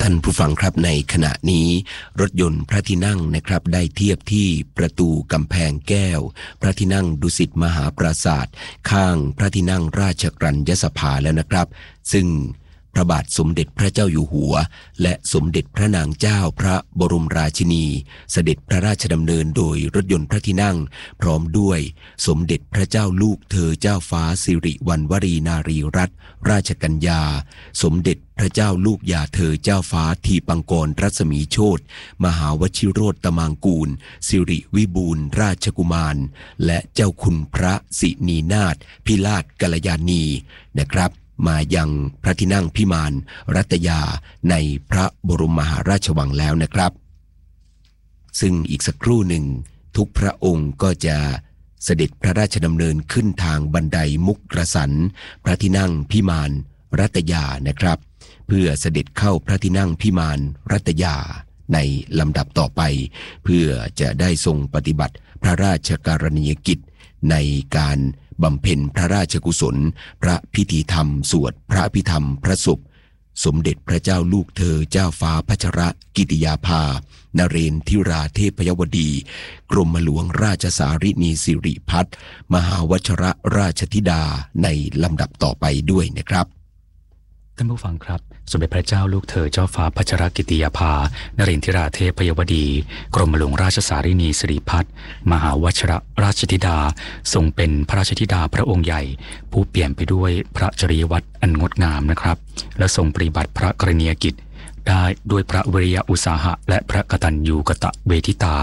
ท่านผู้ฟังครับในขณะนี้รถยนต์พระที่นั่งนะครับได้เทียบที่ประตูกำแพงแก้วพระที่นั่งดุสิตมหาปราสาทข้างพระที่นั่งราชกรัญญสภาแล้วนะครับซึ่งพระบาทสมเด็จพระเจ้าอยู่หัวและสมเด็จพระนางเจ้าพระบรมราชินีเสด็จพระราชดำเนินโดยรถยนต์พระที่นั่งพร้อมด้วยสมเด็จพระเจ้าลูกเธอเจ้าฟ้าสิริวัณวรีนารีรัตนราชกัญญาสมเด็จพระเจ้าลูกยาเธอเจ้าฟ้าทีปังกรรัศมีโชติมหาวชิโรตมางกูลสิริวิบูลย์ราชกุมารและเจ้าคุณพระสินีนาถพิราชกัลยาณีนะครับมายังพระที่นั่งพิมานรัตยาในพระบรมมหาราชวังแล้วนะครับซึ่งอีกสักครู่หนึ่งทุกพระองค์ก็จะเสด็จพระราชดำเนินขึ้นทางบันไดมุกกระสันพระที่นั่งพิมานรัตยานะครับเพื่อเสด็จเข้าพระที่นั่งพิมานรัตยาในลำดับต่อไปเพื่อจะได้ทรงปฏิบัติพระราชการณียกิจในการบำเพ็ญพระราชกุศลพระพิธีธรรมสวดพระอภิธรรมพระศพสมเด็จพระเจ้าลูกเธอเจ้าฟ้าพัชรกิติยาภานเรนทิราเทพยวดีกรมหลวงราชสารินีสิริพัฒน์มหาวชรราชธิดาในลำดับต่อไปด้วยนะครับท่านผู้ฟังครับสมเด็จพระเจ้าลูกเธอเจ้าฟ้าพัชรกิติยาภานเรนทิราเทพยวดีกรมหลวงราชสารินีสิริพัฒน์มหาวชรราชธิดาทรงเป็นพระราชธิดาพระองค์ใหญ่ผู้เปี่ยมไปด้วยพระจริยวัตรอันงดงามนะครับและทรงปฏิบัติพระกรณียกิจได้ด้วยพระวิริยะอุตสาหะและพระกตัญญูกตเวทิตา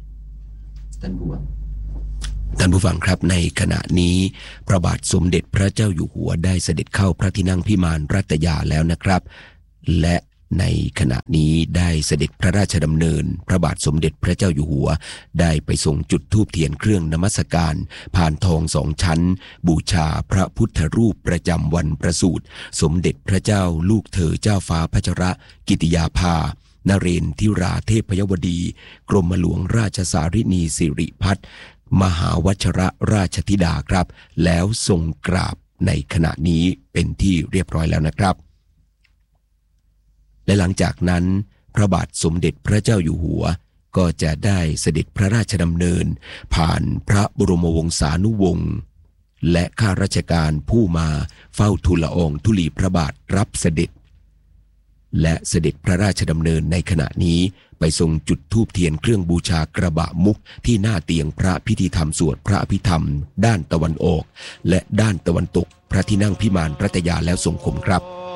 ท่านผู้ฟังครับในขณะนี้พระบาทสมเด็จพระเจ้าอยู่หัวได้เสด็จเข้าพระที่นั่งพิมานรัตยาแล้วนะครับและในขณะนี้ได้เสด็จพระราชดำเนินพระบาทสมเด็จพระเจ้าอยู่หัวได้ไปส่งจุดธูปเทียนเครื่องนมัสการผ่านทอง2 ชั้นบูชาพระพุทธรูปประจำวันประสูติสมเด็จพระเจ้าลูกเธอเจ้าฟ้าพัชรกิติยาภานเรนทิราเทพยวดีกรมหลวงราชสารินีสิริพัฒน์มหาวชรราชธิดาครับแล้วทรงกราบในขณะนี้เป็นที่เรียบร้อยแล้วนะครับและหลังจากนั้นพระบาทสมเด็จพระเจ้าอยู่หัวก็จะได้เสด็จพระราชดำเนินผ่านพระบรมวงศานุวงศ์และข้าราชการผู้มาเฝ้าทูลละอองธุลีพระบาทรับเสด็จและเสด็จพระราชดำเนินในขณะนี้ไปทรงจุดธูปเทียนเครื่องบูชากระบะมุกที่หน้าเตียงพระพิธีธรรมสวดพระอภิธรรมด้านตะวันออกและด้านตะวันตกพระที่นั่งพิมานรัตยาแล้วทรงคมครับ